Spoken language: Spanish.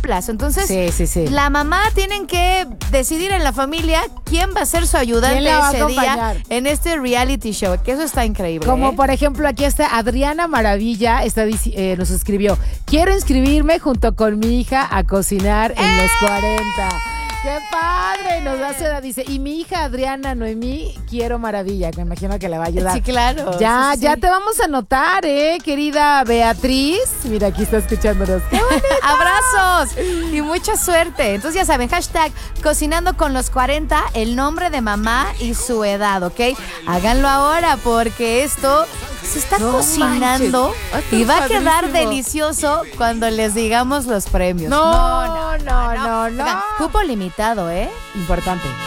plazo. Entonces, sí. la mamá tienen que decidir en la familia quién va a ser su ayudante ese día en este reality show, que eso está increíble. Como por ejemplo, aquí está Adriana Maravilla, nos escribió: quiero inscribirme junto con mi hija a cocinar en los 40. ¡Qué padre! Nos da edad, dice. Y mi hija Adriana Noemí, quiero Maravilla. Me imagino que le va a ayudar. Sí, claro. Ya te vamos a anotar, querida Beatriz. Mira, aquí está escuchándonos. ¡Qué bonito! ¡Abrazos! Y mucha suerte. Entonces ya saben, hashtag cocinando con los 40, el nombre de mamá y su edad, ¿ok? Háganlo ahora porque esto se está cocinando y va a quedar delicioso cuando les digamos los premios. No. Cupo limitado, Importante.